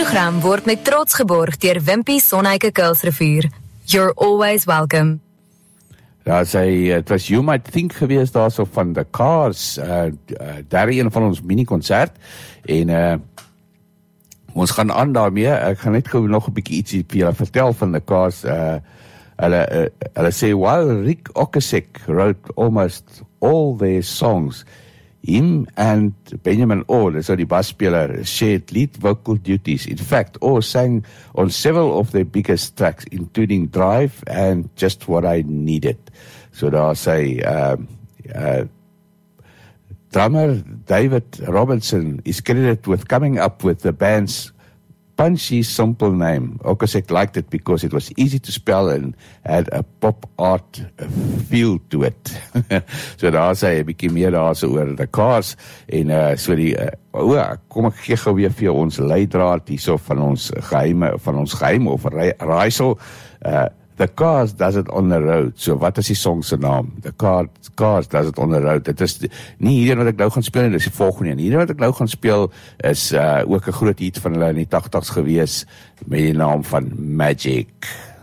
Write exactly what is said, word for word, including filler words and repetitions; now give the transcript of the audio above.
program word met trots geborg deur Wimpy Sonheike Kuilsrivier. You're always welcome. Ja, sy, het was You Might Think gewees daar so van The Cars, uh, uh, daar een van ons mini-concert, en uh, ons gaan aan daarmee. Ek gaan net gou nog 'n bietjie ietsie vir julle vertel van The Cars. Uh, hulle, uh, hulle sê, while Rick Ocasek wrote almost all their songs, him and Benjamin Orr, so die basspeler, shared lead vocal duties. In fact, Orr sang on several of their biggest tracks, including Drive and Just What I Needed. So daar sê, uh, uh, drummer David Robinson is credited with coming up with the band's punchy, simple name. Ocasek liked it because it was easy to spell and had a pop art feel to it. So daar sê hy 'n bietjie meer daar so oor The Cars, en uh, so die, uh, o, kom ek gee gou weer vir ons leidraad hierso van ons geheime, van ons geheim of raaisel. Uh, The Cars Does It On The Road. So wat is die song se naam? The Car, Cars Does It On The Road. Dit is nie hierdie wat ek nou gaan speel, dit is die volgende een. Hierdie wat ek nou gaan speel is uh, ook 'n groot hit van hulle in die tagtigs gewees met die naam van Magic.